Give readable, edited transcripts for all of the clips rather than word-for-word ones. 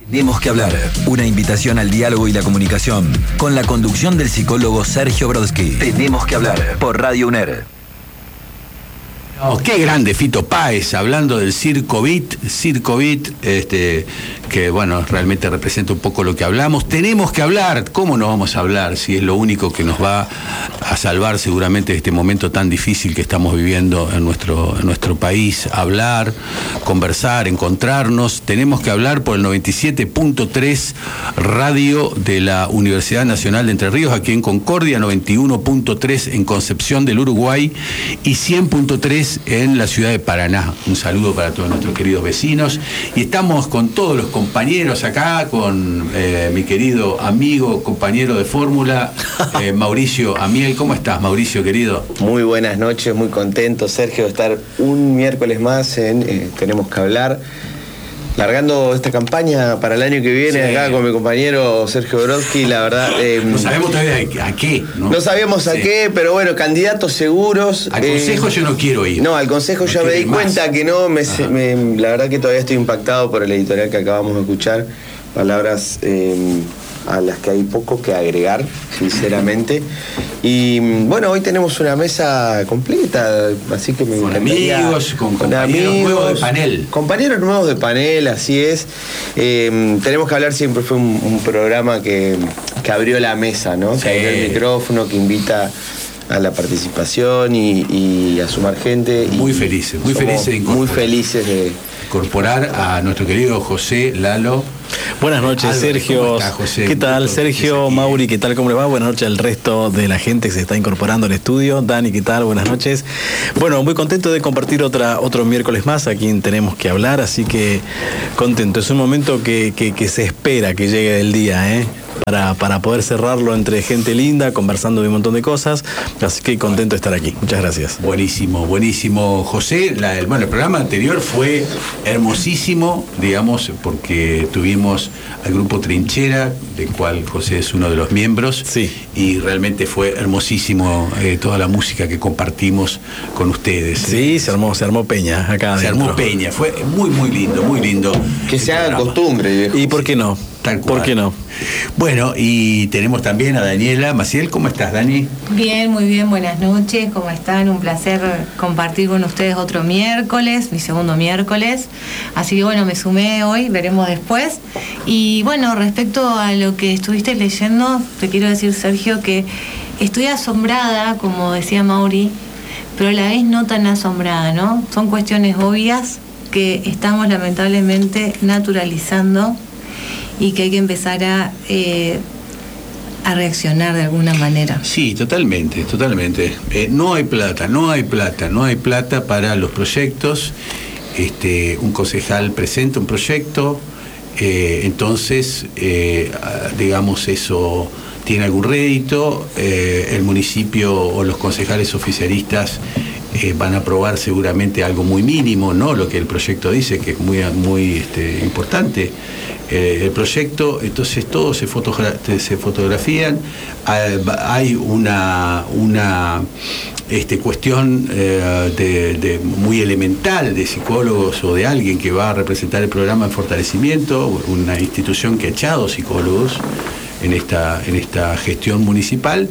Tenemos que hablar. Una invitación al diálogo y la comunicación. Con la conducción del psicólogo Sergio Brodsky. Tenemos que hablar. Por Radio UNER. Oh, qué grande Fito Páez, hablando del Circo Beat, que bueno, realmente representa un poco lo que hablamos. Tenemos que hablar. ¿Cómo no vamos a hablar si es lo único que nos va a salvar seguramente de este momento tan difícil que estamos viviendo en nuestro país? Hablar, conversar, encontrarnos. Tenemos que hablar por el 97.3 radio de la Universidad Nacional de Entre Ríos, aquí en Concordia, 91.3 en Concepción del Uruguay y 100.3 en la ciudad de Paraná. Un saludo para todos nuestros queridos vecinos. Y estamos con todos los compañeros acá, con mi querido amigo, compañero de fórmula, Mauricio Amiel. ¿Cómo estás, Mauricio, querido? Muy buenas noches, muy contento, Sergio, de estar un miércoles más en Tenemos que hablar. Largando esta campaña para el año que viene, sí, acá con mi compañero Sergio Brodsky, la verdad... no sabemos todavía a qué, ¿no? No sabíamos a qué, pero bueno, candidatos seguros... Al consejo yo no quiero ir. No, al consejo ya me di cuenta que no, la verdad que todavía estoy impactado por el editorial que acabamos de escuchar. Palabras a las que hay poco que agregar, sinceramente. Y bueno, hoy tenemos una mesa completa, así que me encantaría... Amigos, con compañeros nuevos de panel. Compañeros nuevos de panel, así es. Tenemos que hablar, siempre fue un programa que abrió la mesa, ¿no? Sí. Que abrió el micrófono, que invita a la participación y a sumar gente. Muy felices de incorporar a nuestro querido José Lalo. Buenas noches, Sergio. ¿Cómo estás, José? ¿Qué tal, Sergio? Mauri, ¿qué tal? ¿Cómo les va? Buenas noches al resto de la gente que se está incorporando al estudio. Dani, ¿qué tal? Buenas noches. Bueno, muy contento de compartir otro miércoles más a quien tenemos que hablar, así que contento. Es un momento que se espera que llegue el día, para poder cerrarlo entre gente linda, conversando de un montón de cosas, así que contento de estar aquí. Muchas gracias. Buenísimo, José. El programa anterior fue hermosísimo, digamos, porque tuvimos al grupo Trinchera, del cual José es uno de los miembros, sí, y realmente fue hermosísimo toda la música que compartimos con ustedes. Sí, se armó peña acá adentro. Se armó peña, fue muy lindo. Que se haga costumbre, viejo. ¿Y por qué no? ¿Por qué no? Bueno, y tenemos también a Daniela Maciel. ¿Cómo estás, Dani? Bien, muy bien, buenas noches. ¿Cómo están? Un placer compartir con ustedes otro miércoles, mi segundo miércoles. Así que bueno, me sumé hoy, veremos después. Y bueno, respecto a lo que estuviste leyendo, te quiero decir, Sergio, que estoy asombrada, como decía Mauri, pero a la vez no tan asombrada, ¿no? Son cuestiones obvias que estamos lamentablemente naturalizando y que hay que empezar a reaccionar de alguna manera. Sí, totalmente. No hay plata para los proyectos. Un concejal presenta un proyecto, entonces, digamos, eso tiene algún rédito, el municipio o los concejales oficialistas van a aprobar seguramente algo muy mínimo, no lo que el proyecto dice, que es muy importante. El proyecto, entonces todos se fotografían, hay una cuestión muy elemental de psicólogos o de alguien que va a representar el programa de fortalecimiento, una institución que ha echado psicólogos en esta gestión municipal.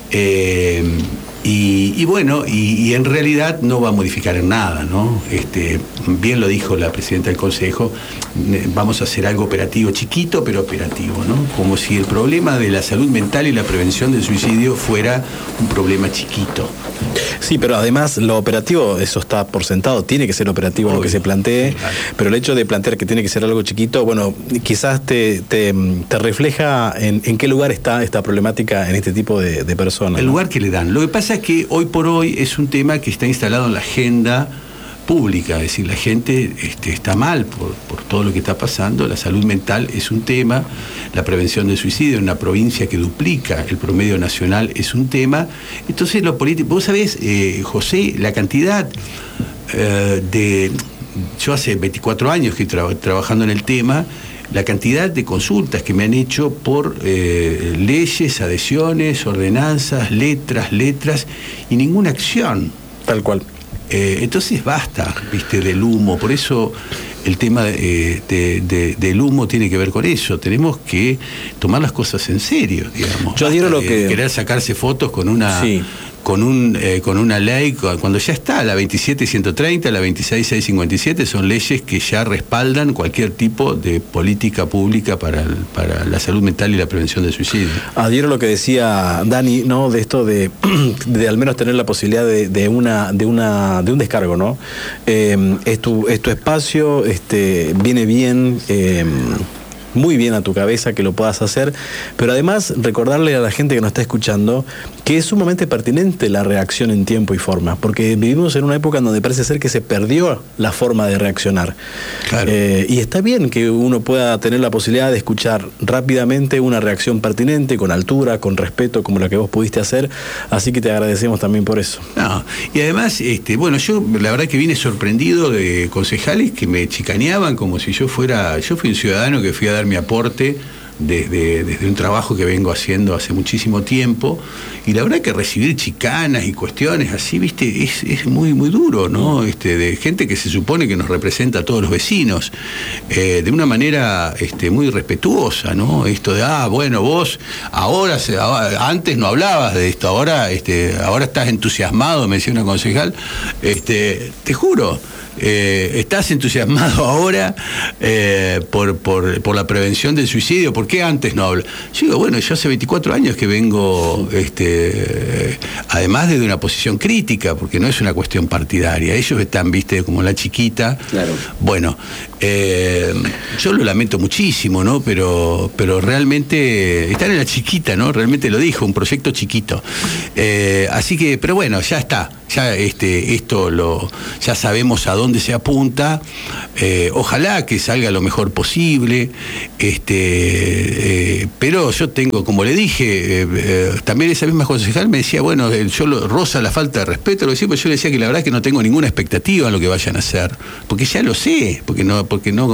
Y bueno, y en realidad no va a modificar en nada, ¿no? Bien lo dijo la presidenta del Consejo, vamos a hacer algo operativo, chiquito pero operativo, ¿no? Como si el problema de la salud mental y la prevención del suicidio fuera un problema chiquito. Sí, pero además lo operativo, eso está por sentado, tiene que ser operativo. Obvio, lo que se plantee, claro. Pero el hecho de plantear que tiene que ser algo chiquito, bueno, quizás te refleja en qué lugar está esta problemática en este tipo de personas. El lugar que le dan. Lo que pasa es que hoy por hoy es un tema que está instalado en la agenda pública, es decir, la gente está mal por todo lo que está pasando. La salud mental es un tema, la prevención del suicidio en una provincia que duplica el promedio nacional es un tema. Entonces lo político, vos sabés, José, la cantidad yo hace 24 años que estoy trabajando en el tema, la cantidad de consultas que me han hecho por leyes, adhesiones, ordenanzas, letras y ninguna acción. Tal cual. Entonces basta, ¿viste? Del humo. Por eso el tema del humo tiene que ver con eso. Tenemos que tomar las cosas en serio, digamos. Yo adhiero lo que... Querer sacarse fotos con una... Sí. Con una ley, cuando ya está, la 27.130, la 26.657, son leyes que ya respaldan cualquier tipo de política pública para la salud mental y la prevención del suicidio. Adhiero lo que decía Dani, ¿no? De esto de al menos tener la posibilidad de un descargo, ¿no? Es tu espacio, viene bien. Muy bien a tu cabeza que lo puedas hacer, pero además recordarle a la gente que nos está escuchando que es sumamente pertinente la reacción en tiempo y forma, porque vivimos en una época en donde parece ser que se perdió la forma de reaccionar. Claro. Y está bien que uno pueda tener la posibilidad de escuchar rápidamente una reacción pertinente, con altura, con respeto, como la que vos pudiste hacer, así que te agradecemos también por eso. No, y además, bueno, yo la verdad que vine sorprendido de concejales que me chicaneaban como si yo fui un ciudadano que fui a dar mi aporte desde un trabajo que vengo haciendo hace muchísimo tiempo, y la verdad que recibir chicanas y cuestiones así, viste, es muy muy duro, ¿no? De gente que se supone que nos representa a todos los vecinos, de una manera muy respetuosa, ¿no? Esto de, bueno, vos antes no hablabas de esto, ahora estás entusiasmado, me decía una concejal, te juro. ¿Estás entusiasmado ahora por la prevención del suicidio? ¿Por qué antes no hablo? Yo digo, bueno, yo hace 24 años que vengo, además desde una posición crítica, porque no es una cuestión partidaria. Ellos están, viste, como la chiquita. Claro. Bueno, yo lo lamento muchísimo, ¿no? Pero realmente están en la chiquita, ¿no? Realmente lo dijo, un proyecto chiquito. Así que, pero bueno, ya está. Ya ya sabemos a dónde se apunta, ojalá que salga lo mejor posible, pero yo tengo, como le dije, también esa misma concejal me decía, bueno, roza la falta de respeto, lo decía, pero yo le decía que la verdad es que no tengo ninguna expectativa en lo que vayan a hacer, porque ya lo sé, porque no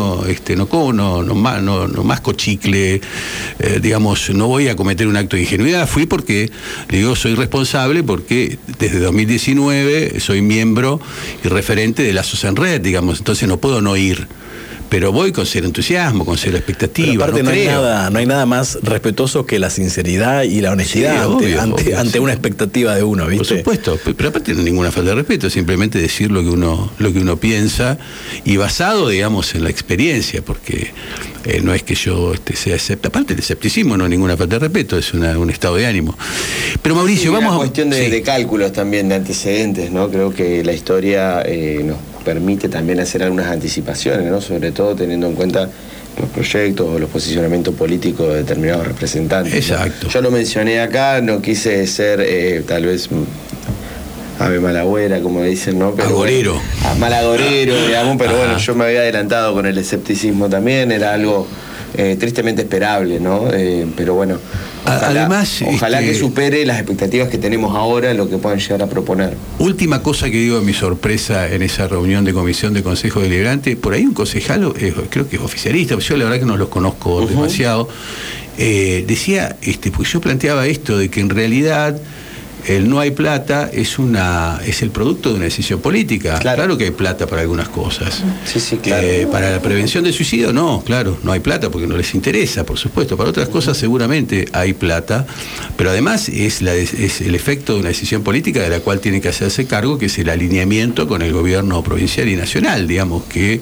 masco chicle, digamos, no voy a cometer un acto de ingenuidad. Fui porque, digo, soy responsable, porque desde 2019 soy miembro y referente de Lazos en Red, digamos, entonces no puedo no ir. Pero voy con cero entusiasmo, con cero expectativa. Aparte, no hay nada más respetuoso que la sinceridad y la honestidad ante una expectativa de uno, ¿viste? Por supuesto, pero aparte no hay ninguna falta de respeto, simplemente decir lo que uno piensa, y basado, digamos, en la experiencia, porque no es que yo sea escéptico. Aparte, el escepticismo no es ninguna falta de respeto, es un estado de ánimo. Pero Mauricio, vamos a... Es una cuestión de cálculos también, de antecedentes, ¿no? Creo que la historia nos permite también hacer algunas anticipaciones, ¿no? Sobre todo teniendo en cuenta los proyectos o los posicionamientos políticos de determinados representantes. Exacto. ¿No? Yo lo mencioné acá, no quise ser tal vez ave malagüera, como dicen, ¿no? Pero agorero. Bueno, malagorero, digamos, pero bueno, yo me había adelantado con el escepticismo también, era algo tristemente esperable, ¿no? Pero bueno, ojalá que supere las expectativas que tenemos ahora en lo que puedan llegar a proponer. Última cosa que digo de mi sorpresa en esa reunión de comisión de Consejo Deliberante, por ahí un concejal, creo que es oficialista, yo la verdad que no los conozco demasiado, decía, porque yo planteaba esto de que en realidad el no hay plata es el producto de una decisión política. Claro que hay plata para algunas cosas. Sí, claro. Para la prevención del suicidio, no, claro, no hay plata porque no les interesa, por supuesto. Para otras cosas seguramente hay plata, pero además es el efecto de una decisión política de la cual tiene que hacerse cargo, que es el alineamiento con el gobierno provincial y nacional, digamos, que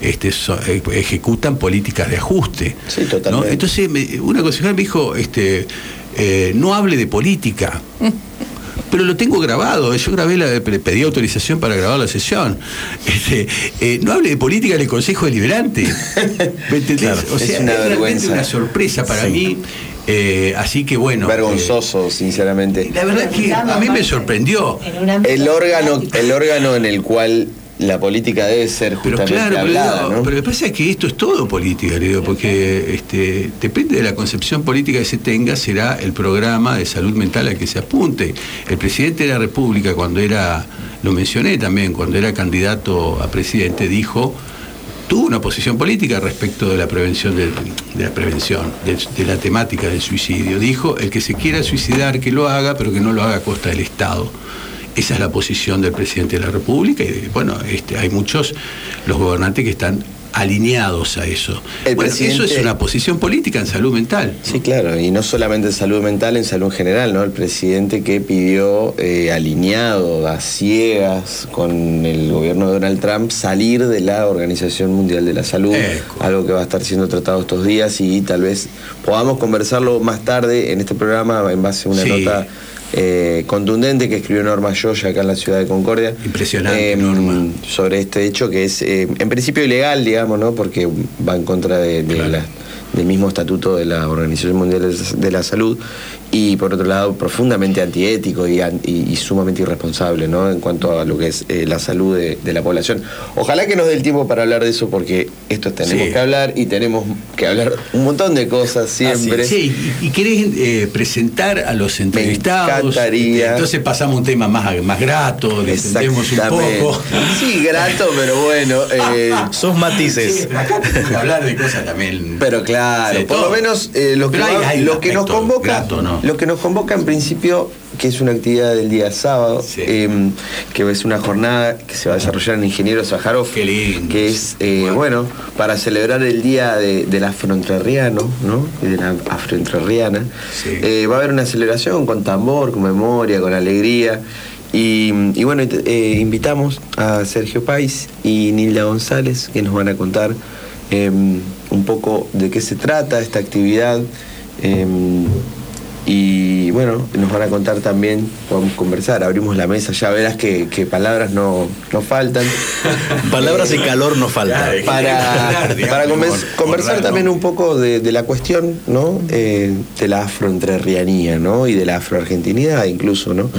ejecutan políticas de ajuste. Sí, totalmente. ¿No? Entonces, una concejal me dijo, no hable de política. Pero lo tengo grabado, yo pedí autorización para grabar la sesión. No hable de política en el Consejo Deliberante. ¿Me entendés? Claro, o sea, es una vergüenza, una sorpresa para mí. Así que bueno. Vergonzoso, sinceramente. La verdad que a mí me sorprendió. El órgano en el cual la política debe ser justamente hablada, ¿no? Pero me pasa que esto es todo política, le digo, porque depende de la concepción política que se tenga, será el programa de salud mental al que se apunte. El presidente de la República, lo mencioné también, cuando era candidato a presidente, tuvo una posición política respecto de la prevención de la temática del suicidio. Dijo, el que se quiera suicidar que lo haga, pero que no lo haga a costa del Estado. Esa es la posición del presidente de la República y bueno, hay muchos, los gobernantes que están alineados a eso. Eso es una posición política en salud mental. Sí, claro, y no solamente en salud mental, en salud en general, ¿no? El presidente que pidió, alineado a ciegas con el gobierno de Donald Trump, salir de la Organización Mundial de la Salud, algo que va a estar siendo tratado estos días y tal vez podamos conversarlo más tarde en este programa en base a una nota contundente que escribió Norma Yoya acá en la ciudad de Concordia. Impresionante, Norma. Sobre este hecho que es en principio ilegal, digamos, ¿no? Porque va en contra del mismo estatuto de la Organización Mundial de la Salud y por otro lado profundamente antiético y sumamente irresponsable, ¿no? En cuanto a lo que es la salud de la población. Ojalá que nos dé el tiempo para hablar de eso porque esto tenemos que hablar y tenemos que hablar un montón de cosas siempre. Sí, y querés presentar a los entrevistados. Me encantaría. Entonces pasamos a un tema más grato, le entendemos un poco. Sí, grato, pero bueno. Sos matices. Sí, acá tenemos que hablar de cosas también. Pero claro, por lo menos lo que nos convoca. Grato, ¿no? Lo que nos convoca en principio, que es una actividad del día sábado, que es una jornada que se va a desarrollar en Ingeniero Sájarov, que es, bueno, para celebrar el día del afroentrerriano, ¿no? Y de la afroentrerriana. Va a haber una celebración con tambor, con memoria, con alegría. Y bueno, invitamos a Sergio Pais y Nilda González, que nos van a contar un poco de qué se trata esta actividad. Y bueno, nos van a contar también, podemos conversar, abrimos la mesa, ya verás que palabras no faltan. Palabras y calor no faltan. Para conversar también un poco de la cuestión, ¿no? De la afroentrerrianía, ¿no? Y de la afroargentinidad incluso, ¿no?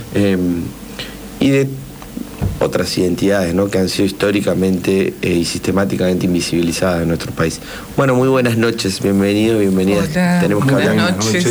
Y de otras identidades, ¿no? Que han sido históricamente y sistemáticamente invisibilizadas en nuestro país. Bueno, muy buenas noches, bienvenido, bienvenida. Hola, tenemos que hablar. Buenas noches.